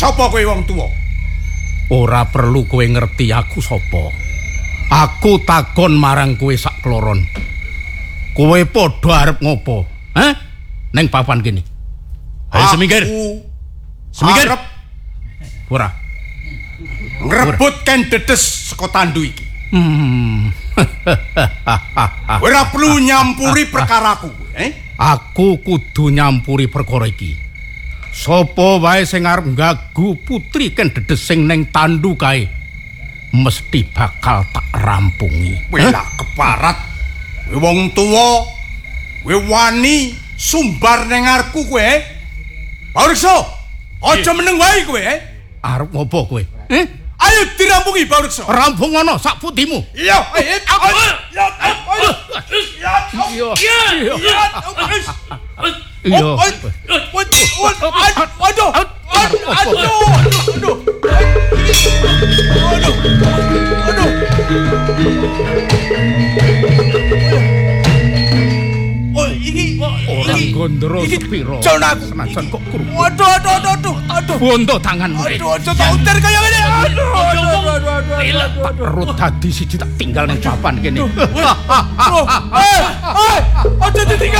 Sapa kowe wong tuwa? Ora perlu kowe ngerti aku sapa. Aku takon marang kowe sak kloron. Kowe padha arep ngopo? Hah? Neng papan kene. Ayo semingkir. Semingkir. Ora. Ngrebut ken dedes saka tandu iki. Ora perlu nyampuri perkaraku, Aku kudu nyampuri perkara iki. Sapa wae sing arep nggagu putri ken dedes sing ning tandu kae mesti bakal tak rampungi. Kowe lak keparat. Kowe wong tuwa, kowe wani sumbar ning ngarepku kowe. Baureksa, aja meneng wae kowe. Arep ngopo kowe? Ayo dirampungi Baureksa. Rampung ana sak putimu. Iya, Iya. Orang gondro sepiro. Senajan kok krungu. Aduh. Bondo tanganmu. Aduh, aja tak uter kaya ngene. Tak perut dadi siji tak tinggal nang papan kene. Aja ditinggal.